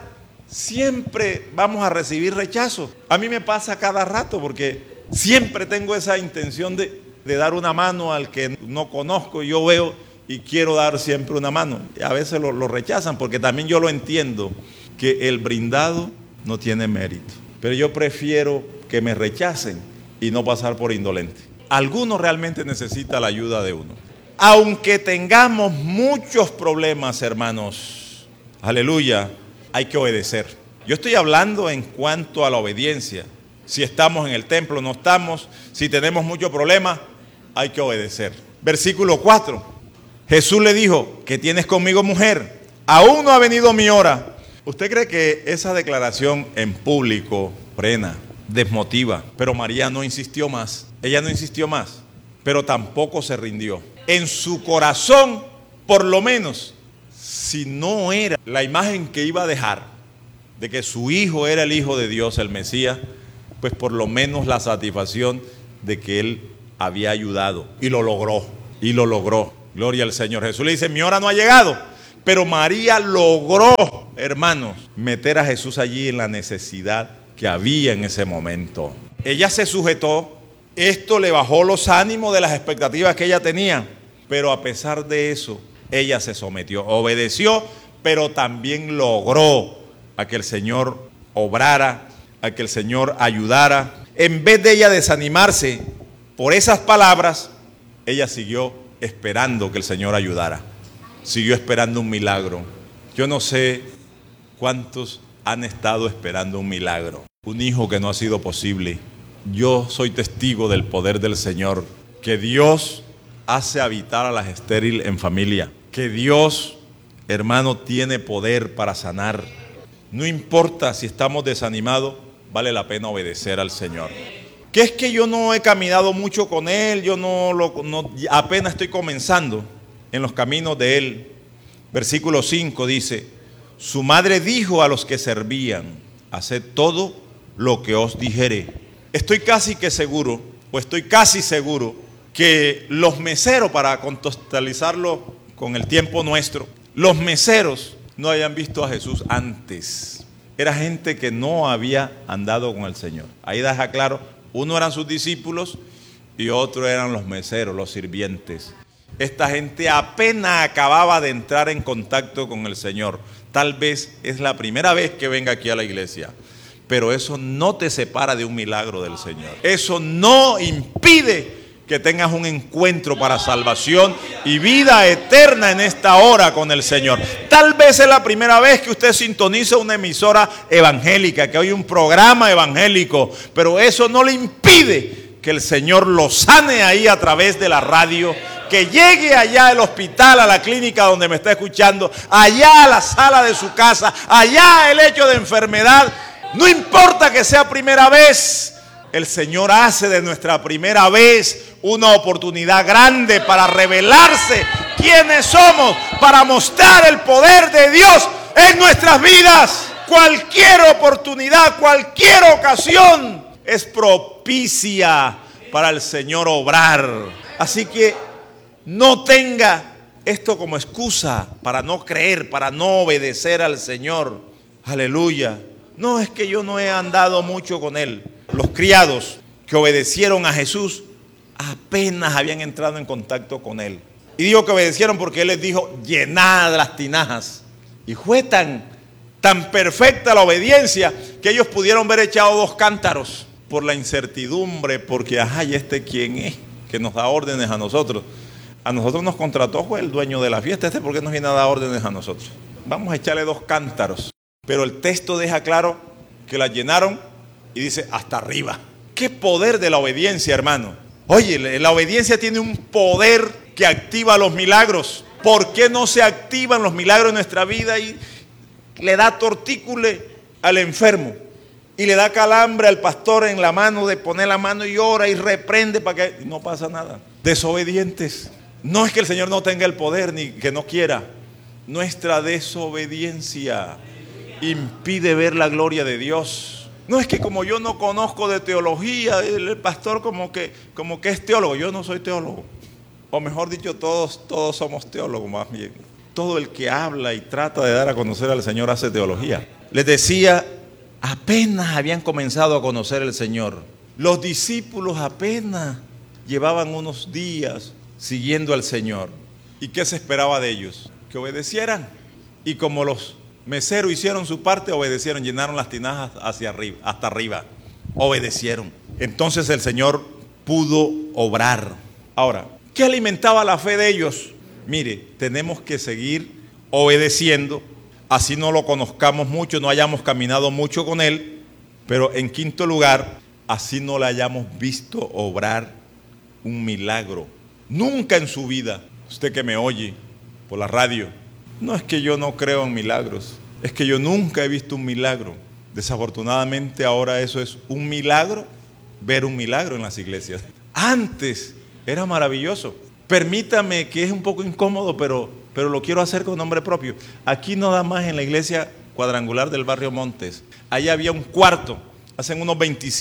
siempre vamos a recibir rechazo. A mí me pasa cada rato porque siempre tengo esa intención de dar una mano al que no conozco, y yo veo y quiero dar siempre una mano. Y a veces lo rechazan porque también yo lo entiendo, que el brindado no tiene mérito. Pero yo prefiero que me rechacen y no pasar por indolente. Alguno realmente necesita la ayuda de uno. Aunque tengamos muchos problemas, hermanos, aleluya, hay que obedecer. Yo estoy hablando en cuanto a la obediencia. Si estamos en el templo, no estamos. Si tenemos muchos problemas, hay que obedecer. Versículo 4. Jesús le dijo, ¿qué tienes conmigo, mujer? Aún no ha venido mi hora. ¿Usted cree que esa declaración en público frena, desmotiva? Pero María no insistió más. Ella no insistió más, pero tampoco se rindió. En su corazón, por lo menos, si no era la imagen que iba a dejar de que su hijo era el Hijo de Dios, el Mesías, pues por lo menos la satisfacción de que él había ayudado y lo logró. Gloria al Señor. Jesús le dice, mi hora no ha llegado. Pero María logró, hermanos, meter a Jesús allí en la necesidad que había en ese momento. Ella se sujetó. Esto le bajó los ánimos de las expectativas que ella tenía. Pero a pesar de eso, ella se sometió, obedeció, pero también logró a que el Señor obrara, a que el Señor ayudara. En vez de ella desanimarse por esas palabras, ella siguió esperando que el Señor ayudara. Siguió esperando un milagro. Yo no sé cuántos han estado esperando un milagro. Un hijo que no ha sido posible. Yo soy testigo del poder del Señor. Que Dios hace habitar a las estériles en familia. Que Dios, hermano, tiene poder para sanar. No importa si estamos desanimados, vale la pena obedecer al Señor. Que es que yo no he caminado mucho con Él, yo apenas estoy comenzando en los caminos de Él. Versículo 5 dice, su madre dijo a los que servían, haced todo lo que os dijere. Estoy casi seguro que los meseros, para contextualizarlo con el tiempo nuestro, los meseros no habían visto a Jesús antes. Era gente que no había andado con el Señor. Ahí deja claro. Uno eran sus discípulos y otro eran los meseros, los sirvientes. Esta gente apenas acababa de entrar en contacto con el Señor. Tal vez es la primera vez que venga aquí a la iglesia. pero eso no te separa de un milagro del Señor. Eso no impide que tengas un encuentro para salvación y vida eterna en esta hora con el Señor. Tal vez es la primera vez que usted sintoniza una emisora evangélica, que oye un programa evangélico, pero eso no le impide que el Señor lo sane ahí a través de la radio, que llegue allá al hospital, a la clínica donde me está escuchando, allá a la sala de su casa, allá el hecho de enfermedad. No importa que sea primera vez, el Señor hace de nuestra primera vez una oportunidad grande para revelarse quiénes somos, para mostrar el poder de Dios en nuestras vidas. Cualquier oportunidad, cualquier ocasión es propicia para el Señor obrar. Así que no tenga esto como excusa para no creer, para no obedecer al Señor. Aleluya. No, es que yo no he andado mucho con Él. Los criados que obedecieron a Jesús apenas habían entrado en contacto con Él. Y digo que obedecieron porque Él les dijo, llenad las tinajas. Y fue tan perfecta la obediencia que ellos pudieron haber echado 2 cántaros por la incertidumbre, porque ¿y este quién es? Que nos da órdenes a nosotros. A nosotros nos contrató fue el dueño de la fiesta. ¿Por qué nos viene a dar órdenes a nosotros? Vamos a echarle 2 cántaros. Pero el texto deja claro que la llenaron y dice hasta arriba. ¡Qué poder de la obediencia, hermano! Oye, la obediencia tiene un poder que activa los milagros. ¿Por qué no se activan los milagros en nuestra vida y le da tortícule al enfermo? Y le da calambre al pastor en la mano, de poner la mano y ora y reprende para que no pasa nada. Desobedientes. No es que el Señor no tenga el poder ni que no quiera. Nuestra desobediencia impide ver la gloria de Dios. No es que como yo no conozco de teología, el pastor como que es teólogo. Yo no soy teólogo. O mejor dicho, todos somos teólogos más bien. Todo el que habla y trata de dar a conocer al Señor hace teología. Les decía, apenas habían comenzado a conocer al Señor. Los discípulos apenas llevaban unos días siguiendo al Señor. ¿Y qué se esperaba de ellos? Que obedecieran. Y como los meseros hicieron su parte, obedecieron, llenaron las tinajas hacia arriba, hasta arriba. Obedecieron. Entonces el Señor pudo obrar. Ahora, ¿qué alimentaba la fe de ellos? Mire, tenemos que seguir obedeciendo, así no lo conozcamos mucho, no hayamos caminado mucho con Él, pero en quinto lugar, así no le hayamos visto obrar un milagro. Nunca en su vida, usted que me oye por la radio, no es que yo no creo en milagros, es que yo nunca he visto un milagro. Desafortunadamente ahora eso es un milagro, ver un milagro en las iglesias. Antes era maravilloso. Permítame que es un poco incómodo, pero lo quiero hacer con nombre propio. Aquí no da más en la iglesia cuadrangular del barrio Montes. Allá había un cuarto, hace unos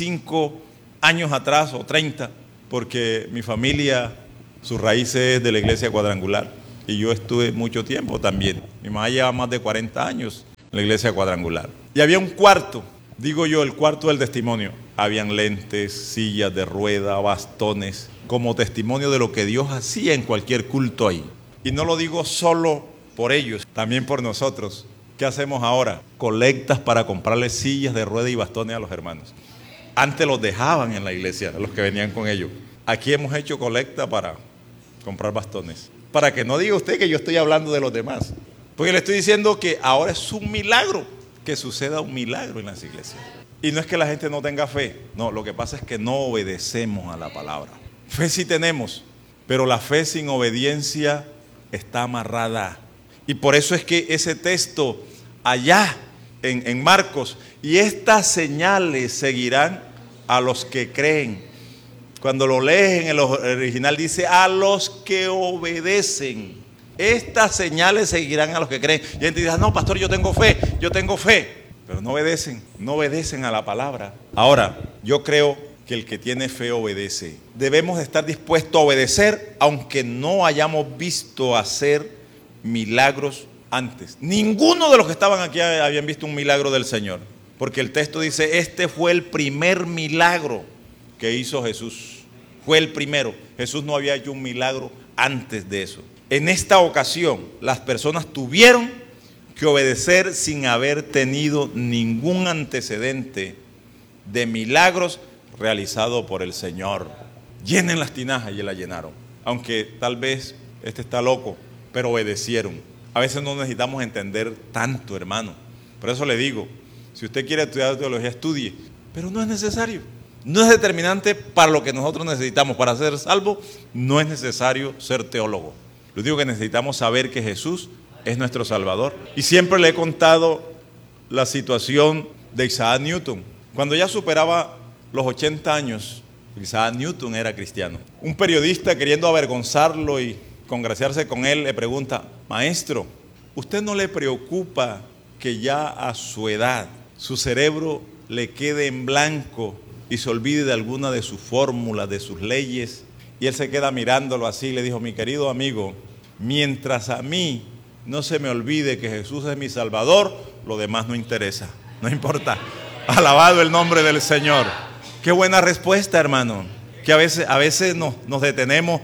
25 años atrás o 30, porque mi familia, su raíz es de la iglesia cuadrangular. Y yo estuve mucho tiempo también. Mi mamá lleva más de 40 años en la iglesia cuadrangular. Y había un cuarto, digo yo, el cuarto del testimonio. Habían lentes, sillas de rueda, bastones, como testimonio de lo que Dios hacía en cualquier culto ahí. Y no lo digo solo por ellos, también por nosotros. ¿Qué hacemos ahora? Colectas para comprarle sillas de rueda y bastones a los hermanos. Antes los dejaban en la iglesia, los que venían con ellos. Aquí hemos hecho colecta para comprar bastones. Para que no diga usted que yo estoy hablando de los demás. Porque le estoy diciendo que ahora es un milagro, que suceda un milagro en las iglesias. Y no es que la gente no tenga fe. No, lo que pasa es que no obedecemos a la palabra. Fe sí tenemos, pero la fe sin obediencia está amarrada. Y por eso es que ese texto allá en Marcos, y estas señales seguirán a los que creen. Cuando lo lees en el original dice a los que obedecen. Estas señales seguirán a los que creen. Y gente dice, no, pastor, yo tengo fe. Pero no obedecen a la palabra. Ahora, yo creo que el que tiene fe obedece. Debemos estar dispuestos a obedecer aunque no hayamos visto hacer milagros antes. Ninguno de los que estaban aquí habían visto un milagro del Señor. Porque el texto dice, este fue el primer milagro que hizo Jesús. Fue el primero. Jesús no había hecho un milagro antes de eso. En esta ocasión, las personas tuvieron que obedecer sin haber tenido ningún antecedente de milagros realizado por el Señor. Llenen las tinajas, y la llenaron. Aunque tal vez este está loco, pero obedecieron. A veces no necesitamos entender tanto, hermano. Por eso le digo, si usted quiere estudiar teología, estudie, pero no es necesario. No es determinante para lo que nosotros necesitamos. Para ser salvo, no es necesario ser teólogo. Lo único que necesitamos saber que Jesús es nuestro Salvador. Y siempre le he contado la situación de Isaac Newton. Cuando ya superaba los 80 años, Isaac Newton era cristiano. Un periodista, queriendo avergonzarlo y congraciarse con él, le pregunta: maestro, ¿usted no le preocupa que ya a su edad su cerebro le quede en blanco y se olvide de alguna de sus fórmulas, de sus leyes? Y él se queda mirándolo así y le dijo: mi querido amigo, mientras a mí no se me olvide que Jesús es mi Salvador, lo demás no interesa, no importa. Alabado el nombre del Señor. Qué buena respuesta, hermano. Que a veces nos detenemos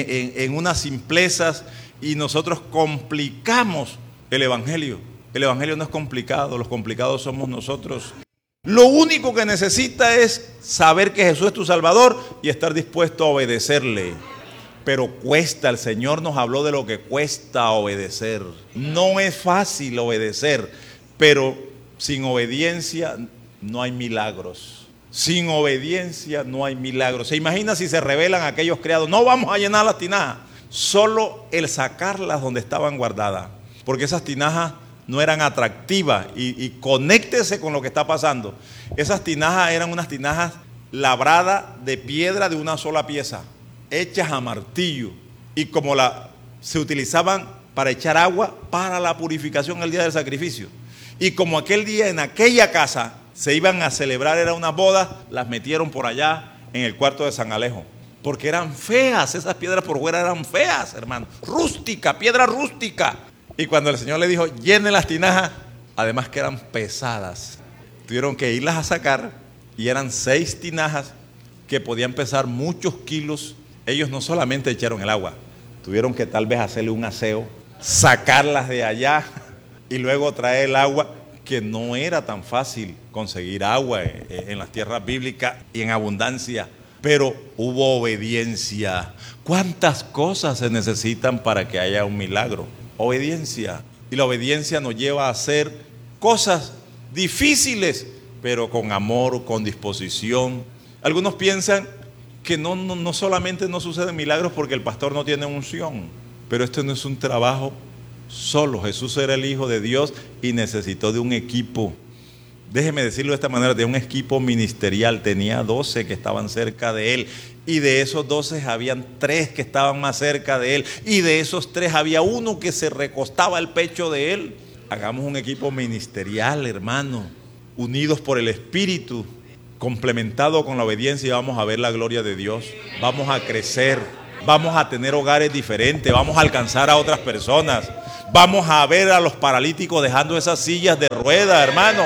en unas simplezas y nosotros complicamos el Evangelio. El Evangelio no es complicado, los complicados somos nosotros. Lo único que necesita es saber que Jesús es tu Salvador y estar dispuesto a obedecerle. Pero cuesta, el Señor nos habló de lo que cuesta obedecer. No es fácil obedecer, pero sin obediencia no hay milagros. Sin obediencia no hay milagros. ¿Se imagina si se rebelan aquellos criados? No vamos a llenar las tinajas. Solo el sacarlas donde estaban guardadas. Porque esas tinajas no eran atractivas. Y conéctese con lo que está pasando. Esas tinajas eran unas tinajas labradas de piedra de una sola pieza, hechas a martillo. Y como se utilizaban para echar agua para la purificación el día del sacrificio. Y como aquel día en aquella casa se iban a celebrar, era una boda, las metieron por allá en el cuarto de San Alejo. Porque eran feas, esas piedras por fuera eran feas, hermano. Rústica, piedra rústica. Y cuando el Señor le dijo: llene las tinajas, además que eran pesadas, tuvieron que irlas a sacar. Y eran 6 tinajas que podían pesar muchos kilos. Ellos no solamente echaron el agua, tuvieron que tal vez hacerle un aseo, sacarlas de allá y luego traer el agua, que no era tan fácil conseguir agua en las tierras bíblicas y en abundancia, pero hubo obediencia. ¿Cuántas cosas se necesitan para que haya un milagro? Obediencia. Y la obediencia nos lleva a hacer cosas difíciles, pero con amor, con disposición. Algunos piensan que no solamente no suceden milagros porque el pastor no tiene unción, pero esto no es un trabajo solo. Jesús era el Hijo de Dios y necesitó de un equipo. Déjeme decirlo de esta manera, de un equipo ministerial. Tenía 12 que estaban cerca de él, y de esos 12 habían 3 que estaban más cerca de él, y de esos 3 había uno que se recostaba al pecho de él. Hagamos un equipo ministerial, hermano, unidos por el Espíritu, complementado con la obediencia, y vamos a ver la gloria de Dios. Vamos a crecer, vamos a tener hogares diferentes, vamos a alcanzar a otras personas. Vamos a ver a los paralíticos dejando esas sillas de rueda, hermano.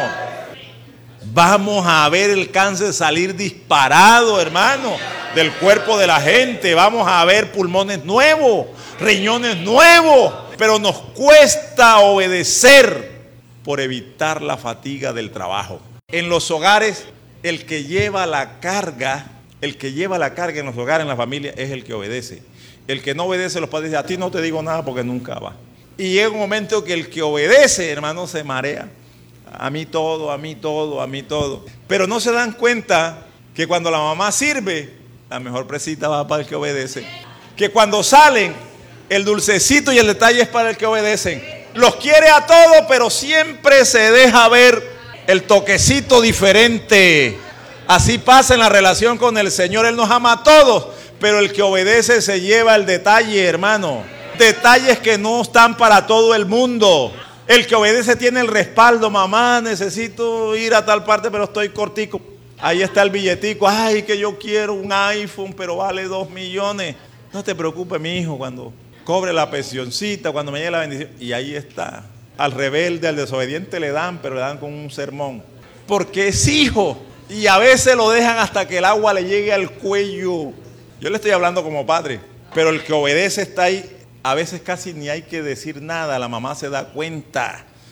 Vamos a ver el cáncer salir disparado, hermano, del cuerpo de la gente. Vamos a ver pulmones nuevos, riñones nuevos. Pero nos cuesta obedecer por evitar la fatiga del trabajo. En los hogares, el que lleva la carga en los hogares, en la familia, es el que obedece. El que no obedece, los padres dicen: a ti no te digo nada porque nunca va. Y llega un momento que el que obedece, hermano, se marea. A mí todo, a mí todo, a mí todo. Pero no se dan cuenta que cuando la mamá sirve, la mejor presita va para el que obedece. Que cuando salen, el dulcecito y el detalle es para el que obedecen. Los quiere a todos, pero siempre se deja ver el toquecito diferente. Así pasa en la relación con el Señor. Él nos ama a todos, pero el que obedece se lleva el detalle, hermano. Detalles que no están para todo el mundo. El que obedece tiene el respaldo. Mamá, necesito ir a tal parte, pero estoy cortico. Ahí está el billetico. Ay, que yo quiero un iPhone, pero vale 2 millones. No te preocupes, mi hijo, cuando cobre la pensioncita, cuando me llegue la bendición. Y ahí está. Al rebelde, al desobediente le dan, pero le dan con un sermón. Porque es hijo. Y a veces lo dejan hasta que el agua le llegue al cuello. Yo le estoy hablando como padre. Pero el que obedece está ahí. A veces casi ni hay que decir nada, la mamá se da cuenta.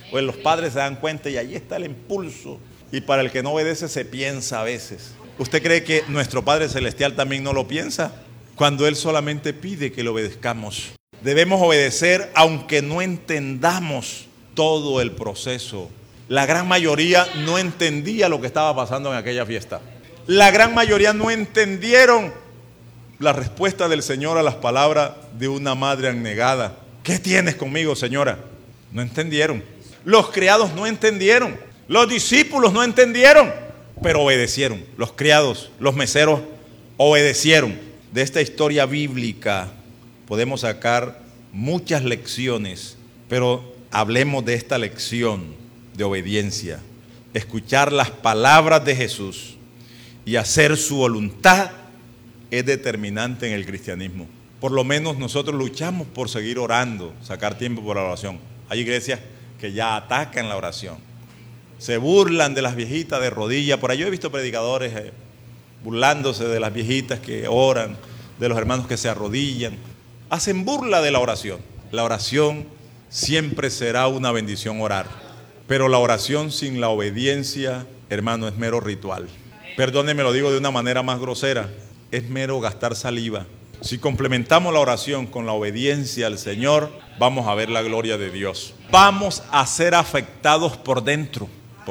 Pues los padres se dan cuenta y ahí está el impulso. Y para el que no obedece se piensa a veces. ¿Usted cree que nuestro Padre Celestial también no lo piensa? Cuando Él solamente pide que le obedezcamos. Debemos obedecer aunque no entendamos todo el proceso. La gran mayoría no entendía lo que estaba pasando en aquella fiesta. La gran mayoría no entendieron la respuesta del Señor a las palabras de una madre abnegada. ¿Qué tienes conmigo, señora? No entendieron. Los criados no entendieron. Los discípulos no entendieron, pero obedecieron. Los criados, los meseros obedecieron. De esta historia bíblica podemos sacar muchas lecciones, pero hablemos de esta lección de obediencia. Escuchar las palabras de Jesús y hacer su voluntad es determinante en el cristianismo. Por lo menos nosotros luchamos por seguir orando, sacar tiempo por la oración. Hay iglesias que ya atacan la oración. Se burlan de las viejitas de rodillas. Por ahí yo he visto predicadores burlándose de las viejitas que oran, de los hermanos que se arrodillan. Hacen burla de la oración. La oración siempre será una bendición orar. Pero la oración sin la obediencia, hermano, es mero ritual. Perdónenme, lo digo de una manera más grosera. Es mero gastar saliva. Si complementamos la oración con la obediencia al Señor, vamos a ver la gloria de Dios. Vamos a ser afectados por dentro.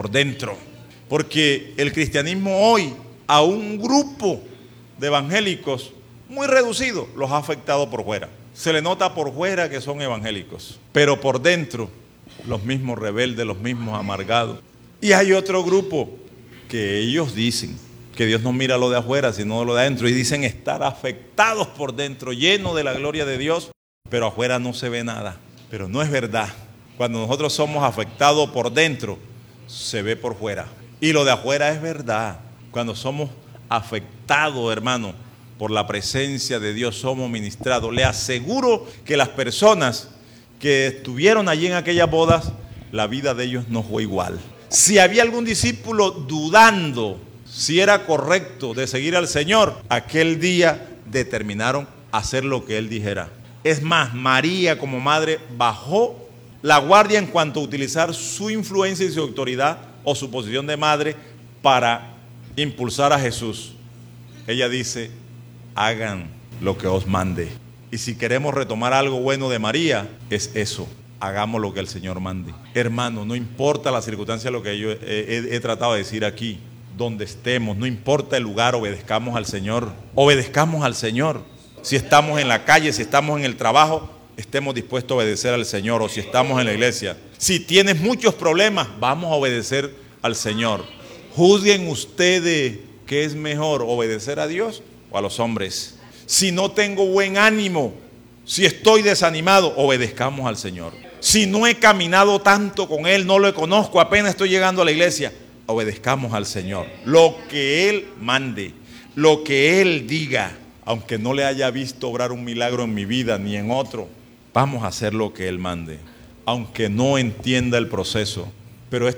Porque el cristianismo hoy, a un grupo de evangélicos muy reducido, los ha afectado por fuera. Se le nota por fuera que son evangélicos, pero por dentro, los mismos rebeldes, los mismos amargados. Y hay otro grupo que ellos dicen que Dios no mira lo de afuera, sino lo de adentro, y dicen estar afectados por dentro, llenos de la gloria de Dios, pero afuera no se ve nada. Pero no es verdad. Cuando nosotros somos afectados por dentro, se ve por fuera. Y lo de afuera es verdad. Cuando somos afectados, hermano, por la presencia de Dios, somos ministrados. Le aseguro que las personas que estuvieron allí en aquellas bodas, la vida de ellos no fue igual. Si había algún discípulo dudando si era correcto de seguir al Señor, aquel día determinaron hacer lo que Él dijera. Es más, María como madre bajó la guardia en cuanto a utilizar su influencia y su autoridad o su posición de madre para impulsar a Jesús. Ella dice, hagan lo que os mande. Y si queremos retomar algo bueno de María, es eso. Hagamos lo que el Señor mande. Hermano, no importa la circunstancia, lo que yo he tratado de decir aquí, donde estemos, no importa el lugar, obedezcamos al Señor. Obedezcamos al Señor. Si estamos en la calle, si estamos en el trabajo, estemos dispuestos a obedecer al Señor. O si estamos en la iglesia. Si tienes muchos problemas, vamos a obedecer al Señor. Juzguen ustedes qué es mejor, obedecer a Dios o a los hombres. Si no tengo buen ánimo, si estoy desanimado, obedezcamos al Señor. Si no he caminado tanto con Él, no lo conozco, apenas estoy llegando a la iglesia, obedezcamos al Señor. Lo que Él mande, lo que Él diga, aunque no le haya visto obrar un milagro en mi vida ni en otro, vamos a hacer lo que Él mande, aunque no entienda el proceso. Pero